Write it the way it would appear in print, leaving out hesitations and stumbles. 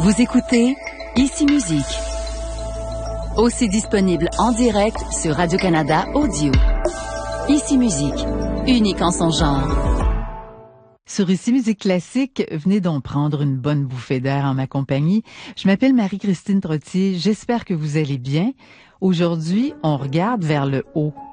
Vous écoutez Ici Musique. Aussi disponible en direct sur Radio-Canada Audio. Ici Musique, unique en son genre. Sur Ici Musique Classique, venez donc prendre une bonne bouffée d'air en ma compagnie. Je m'appelle Marie-Christine Trottier, j'espère que vous allez bien. Aujourd'hui, on regarde vers le haut.